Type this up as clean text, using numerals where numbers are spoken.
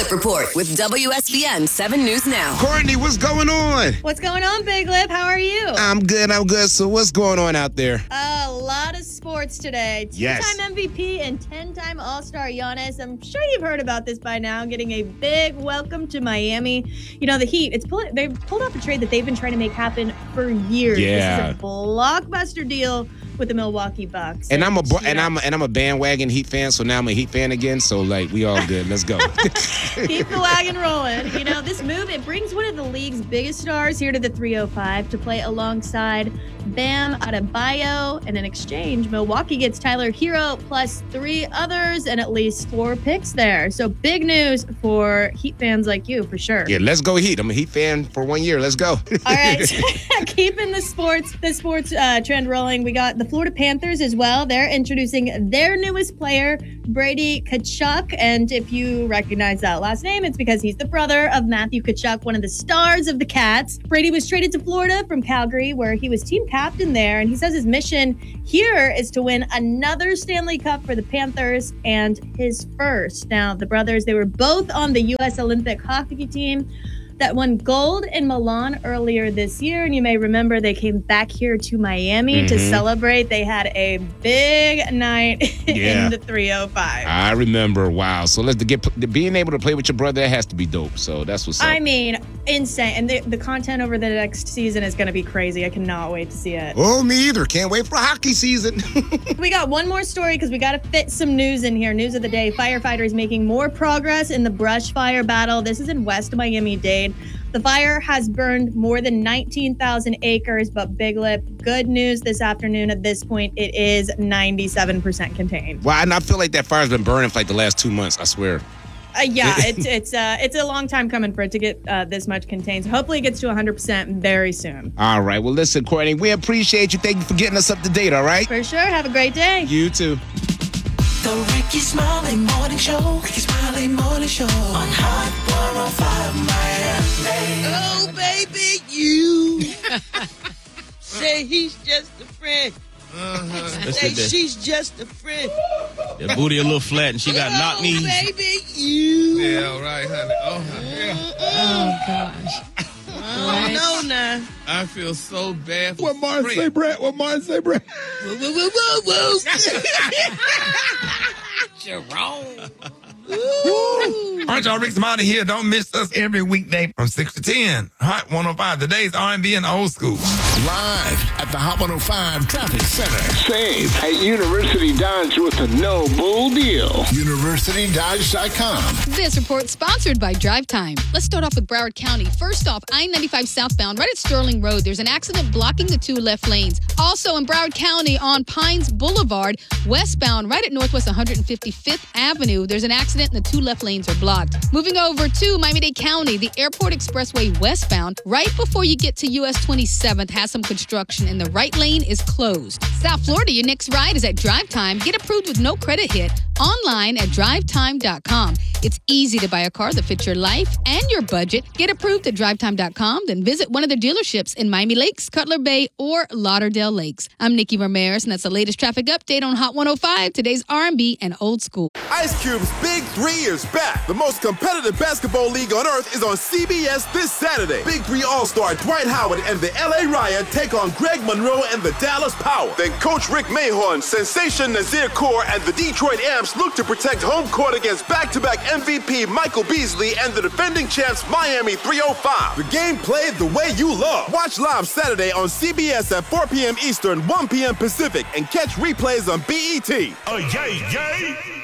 Lip Report with WSBN 7 News Now. Courtney, what's going on? What's going on, Big Lip? How are you? I'm good. So what's going on out there? A lot of sports today. Two-time MVP and 10-time All-Star Giannis. I'm sure you've heard about this by now, getting a big welcome to Miami. You know, the Heat, they've pulled off a trade that they've been trying to make happen for years. Yeah. This is a blockbuster deal with the Milwaukee Bucks. And I'm a bandwagon Heat fan, so now I'm a Heat fan again. So we all good. Let's go. Keep the wagon rolling. You know, this move, it brings one of the league's biggest stars here to the 305 to play alongside Bam Adebayo. And in exchange, Milwaukee gets Tyler Hero plus 3 others and at least 4 picks there. So big news for Heat fans like you, for sure. Yeah, let's go Heat. I'm a Heat fan for 1 year. Let's go. All right. Keeping the sports trend rolling, we got the Florida Panthers as well. They're introducing their newest player, Brady Tkachuk. And if you recognize that last name, it's because he's the brother of Matthew Tkachuk, one of the stars of the Cats. Brady was traded to Florida from Calgary, where he was team captain there. And he says his mission here is to win another Stanley Cup for the Panthers and his first. Now, the brothers, they were both on the U.S. Olympic hockey team that won gold in Milan earlier this year. And you may remember they came back here to Miami to celebrate. They had a big night in the 305. I remember. Wow. So being able to play with your brother, that has to be dope. So that's what's up. I mean, insane. And the content over the next season is going to be crazy. I cannot wait to see it. Oh, me either. Can't wait for hockey season. We got one more story because we got to fit some news in here. News of the day. Firefighters making more progress in the brush fire battle. This is in West Miami-Dade. The fire has burned more than 19,000 acres, but Big Lip, good news this afternoon. At this point, it is 97% contained. Wow, and I feel like that fire's been burning for the last 2 months, I swear. It's a long time coming for it to get this much contained. So hopefully it gets to 100% very soon. All right. Well, listen, Courtney, we appreciate you. Thank you for getting us up to date, all right? For sure. Have a great day. You too. The Ricky Smiley Morning Show. Ricky Smiley Morning Show. On Hot 105 Miami. Oh, baby, you say he's just a friend. Say she's just a friend. That booty a little flat and she got knock knees. Oh, baby, you. Yeah, all right, honey. Oh gosh. Oh, no, now. I feel so bad for What Martin say, Brett? Whoa. You're wrong. Aren't y'all Rick Smiley here? Don't miss us every weekday from 6 to 10. Hot 105, today's R&B and old school. Live at the Hot 105 Traffic Center. Save at University Dodge with a no bull deal. UniversityDodge.com. This report sponsored by Drive Time. Let's start off with Broward County. First off, I-95 southbound, right at Sterling Road. There's an accident blocking the 2 left lanes. Also in Broward County on Pines Boulevard, westbound, right at Northwest 155th Avenue. There's an accident and the 2 left lanes are blocked. Moving over to Miami-Dade County, the Airport Expressway westbound, right before you get to US 27th, has some construction and the right lane is closed. South Florida, your next ride is at Drive Time. Get approved with no credit hit online at drivetime.com. It's easy to buy a car that fits your life and your budget. Get approved at drivetime.com, then visit one of their dealerships in Miami Lakes, Cutler Bay, or Lauderdale Lakes. I'm Nikki Ramirez, and that's the latest traffic update on Hot 105, today's R&B and old school. Ice Cube's Big 3 is back. The most competitive basketball league on earth is on CBS this Saturday. Big 3 All-Star Dwight Howard and the LA Riot take on Greg Monroe and the Dallas Power. Then Coach Rick Mahorn, Sensation Nazir Kaur, and the Detroit Amps look to protect home court against back-to-back MVP Michael Beasley and the defending champs Miami 305. The game played the way you love. Watch live Saturday on CBS at 4 p.m. Eastern, 1 p.m. Pacific, and catch replays on BET. Oh, yay, yay!